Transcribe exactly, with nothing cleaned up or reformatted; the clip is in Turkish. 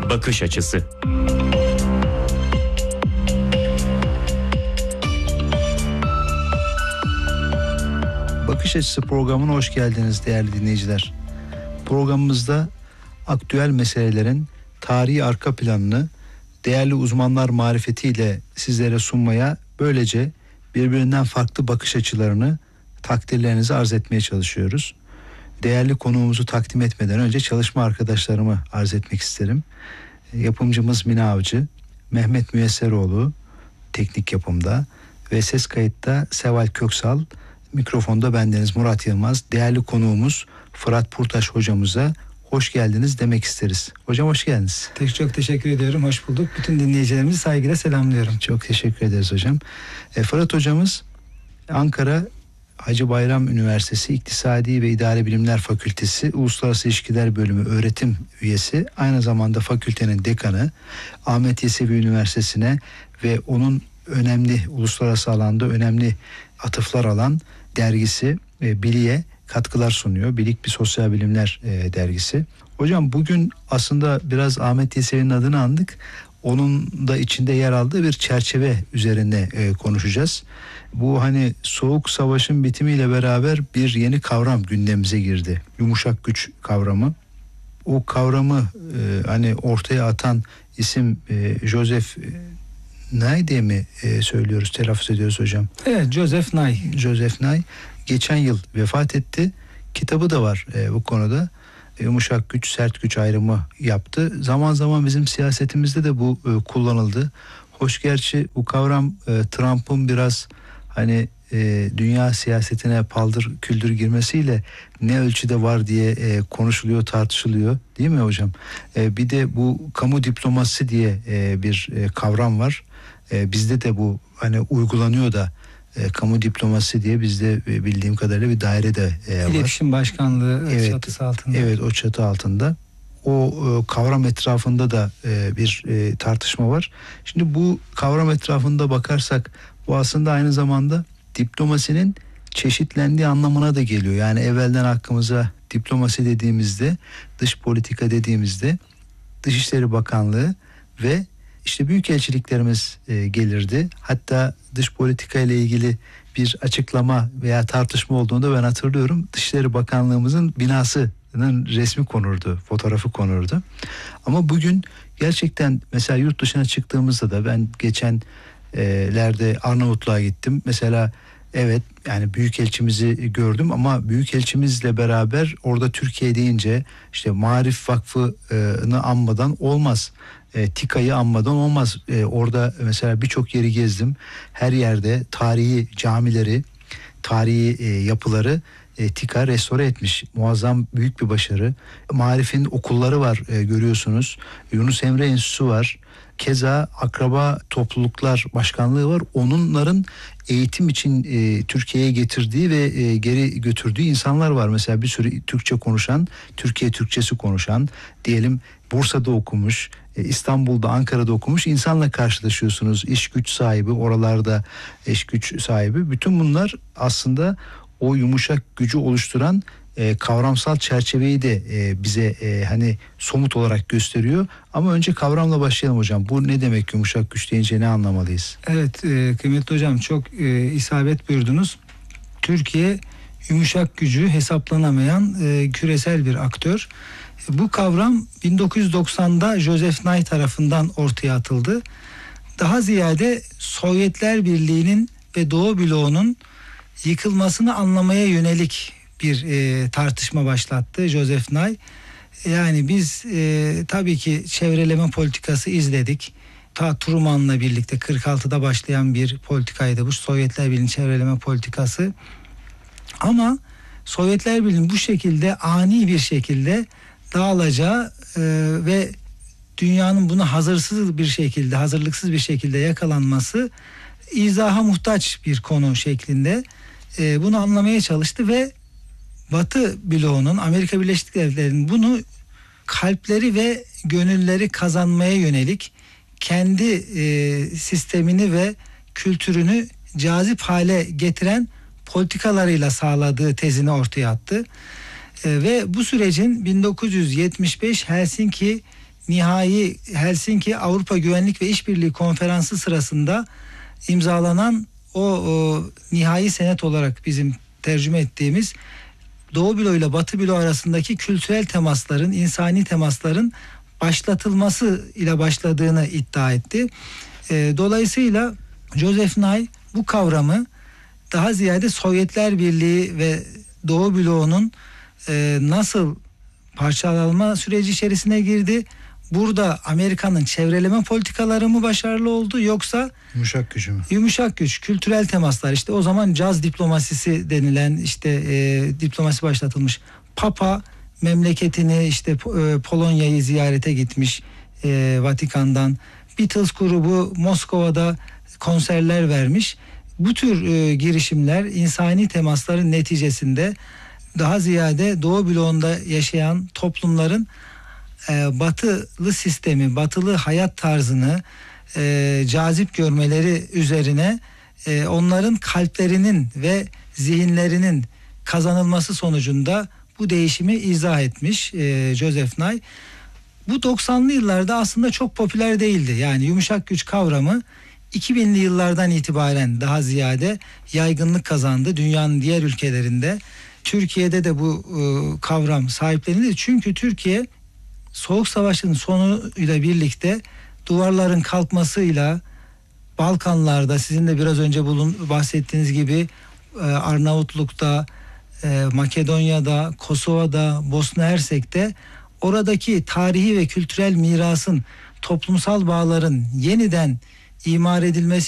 bakış açısı. Bakış Açısı programına hoş geldiniz değerli dinleyiciler. Programımızda aktüel meselelerin tarihi arka planını değerli uzmanlar marifetiyle sizlere sunmaya, böylece birbirinden farklı bakış açılarını takdirlerinizi arz etmeye çalışıyoruz. Değerli konuğumuzu takdim etmeden önce çalışma arkadaşlarımı arz etmek isterim. Yapımcımız Mina Avcı, Mehmet Müyesseroğlu teknik yapımda ve ses kayıtta Seval Köksal, mikrofonda bendeniz Murat Yılmaz. Değerli konuğumuz Fırat Purtaş hocamıza hoş geldiniz demek isteriz. Hocam hoş geldiniz. Çok, çok teşekkür ediyorum. Hoş bulduk. Bütün dinleyicilerimizi saygıyla selamlıyorum. Çok teşekkür ederiz hocam. E, Fırat hocamız Ankara Hacı Bayram Üniversitesi İktisadi ve İdari Bilimler Fakültesi Uluslararası İlişkiler Bölümü öğretim üyesi. Aynı zamanda fakültenin dekanı. Ahmet Yesevi Üniversitesi'ne ve onun önemli uluslararası alanda önemli atıflar alan dergisi e, Bilik'e katkılar sunuyor. Bilik bir sosyal bilimler e, dergisi. Hocam bugün aslında biraz Ahmet Yesevi'nin adını andık. Onun da içinde yer aldığı bir çerçeve üzerinde e, konuşacağız. Bu hani Soğuk Savaş'ın bitimiyle beraber bir yeni kavram gündemimize girdi. Yumuşak güç kavramı. O kavramı e, hani ortaya atan isim e, Joseph Nye diye mi e, söylüyoruz, telaffuz ediyoruz hocam? Evet, Joseph Nye. Joseph Nye geçen yıl vefat etti. Kitabı da var e, bu konuda. E, yumuşak güç, sert güç ayrımı yaptı. Zaman zaman bizim siyasetimizde de bu e, kullanıldı. Hoş gerçi bu kavram e, Trump'ın biraz hani e, dünya siyasetine paldır küldür girmesiyle ne ölçüde var diye e, konuşuluyor, tartışılıyor, değil mi hocam? E, bir de bu kamu diplomasi diye e, bir e, kavram var. E, bizde de bu hani uygulanıyor da e, kamu diplomasi diye bizde e, bildiğim kadarıyla bir daire de e, var. İletişim Başkanlığı evet, çatısı altında. Evet, o çatı altında. O e, kavram etrafında da e, bir e, tartışma var. Şimdi bu kavram etrafında bakarsak bu aslında aynı zamanda diplomasinin çeşitlendiği anlamına da geliyor. Yani evvelden hakkımıza diplomasi dediğimizde, dış politika dediğimizde Dışişleri Bakanlığı ve işte büyükelçiliklerimiz e, gelirdi. Hatta dış politika ile ilgili bir açıklama veya tartışma olduğunda ben hatırlıyorum. Dışişleri Bakanlığımızın binasının resmi konurdu, fotoğrafı konurdu. Ama bugün gerçekten mesela yurt dışına çıktığımızda da ben geçenlerde Arnavutluğa gittim. Mesela evet yani büyükelçimizi gördüm ama büyükelçimizle beraber orada Türkiye deyince işte Maarif Vakfı'nı anmadan olmaz. E, TİKA'yı anmadan olmaz. E, orada mesela birçok yeri gezdim. Her yerde tarihi camileri, tarihi e, yapıları e, TİKA restore etmiş. Muazzam büyük bir başarı. Maarif'in okulları var e, görüyorsunuz. Yunus Emre Enstitüsü var. Keza akraba topluluklar başkanlığı var. Onların eğitim için e, Türkiye'ye getirdiği ve e, geri götürdüğü insanlar var. Mesela bir sürü Türkçe konuşan, Türkiye Türkçesi konuşan, diyelim Bursa'da okumuş, e, İstanbul'da, Ankara'da okumuş insanla karşılaşıyorsunuz. İş güç sahibi, oralarda iş güç sahibi. Bütün bunlar aslında o yumuşak gücü oluşturan e, kavramsal çerçeveyi de e, bize e, hani somut olarak gösteriyor. Ama önce kavramla başlayalım hocam. Bu ne demek, yumuşak güç deyince ne anlamalıyız? Evet e, kıymetli hocam, çok e, isabet buyurdunuz. Türkiye yumuşak gücü hesaplanamayan e, küresel bir aktör. Bu kavram bin dokuz yüz doksanda Joseph Nye tarafından ortaya atıldı. Daha ziyade Sovyetler Birliği'nin ve Doğu bloğunun yıkılmasını anlamaya yönelik bir e, tartışma başlattı Joseph Nye. Yani biz e, tabii ki çevreleme politikası izledik. Ta Truman'la birlikte kırk altıda başlayan bir politikaydı bu Sovyetler Birliği'nin çevreleme politikası. Ama Sovyetler Birliği'nin bu şekilde ani bir şekilde dağılacağı e, ve dünyanın buna hazırsız bir şekilde, hazırlıksız bir şekilde yakalanması izaha muhtaç bir konu şeklinde e, bunu anlamaya çalıştı ve Batı bloğunun, Amerika Birleşik Devletleri'nin bunu kalpleri ve gönülleri kazanmaya yönelik kendi e, sistemini ve kültürünü cazip hale getiren politikalarıyla sağladığı tezini ortaya attı. E, ve bu sürecin bin dokuz yüz yetmiş beş Helsinki nihai Helsinki Avrupa Güvenlik ve İşbirliği Konferansı sırasında imzalanan o, o nihai senet olarak bizim tercüme ettiğimiz Doğu Bilo ile Batı Bilo arasındaki kültürel temasların, insani temasların başlatılması ile başladığını iddia etti. E, dolayısıyla Joseph Nye bu kavramı daha ziyade Sovyetler Birliği ve Doğu Bloğu'nun e, nasıl parçalanma süreci içerisine girdi? Burada Amerika'nın çevreleme politikaları mı başarılı oldu, yoksa Yumuşak gücü mü? Yumuşak güç, kültürel temaslar, işte o zaman caz diplomasisi denilen işte e, diplomasi başlatılmış. Papa memleketini, işte e, Polonya'yı ziyarete gitmiş e, Vatikan'dan. Beatles grubu Moskova'da konserler vermiş. Bu tür e, girişimler insani temasların neticesinde daha ziyade Doğu bloğunda yaşayan toplumların e, batılı sistemi, batılı hayat tarzını e, cazip görmeleri üzerine e, onların kalplerinin ve zihinlerinin kazanılması sonucunda bu değişimi izah etmiş e, Joseph Nye. Bu doksanlı yıllarda aslında çok popüler değildi. Yani yumuşak güç kavramı iki binli yıllardan itibaren daha ziyade yaygınlık kazandı dünyanın diğer ülkelerinde. Türkiye'de de bu e, kavram sahiplenildi. Çünkü Türkiye Soğuk Savaş'ın sonuyla birlikte duvarların kalkmasıyla Balkanlarda, sizin de biraz önce bulun, bahsettiğiniz gibi e, Arnavutluk'ta, e, Makedonya'da, Kosova'da, Bosna Hersek'te oradaki tarihi ve kültürel mirasın, toplumsal bağların yeniden imar edilmesi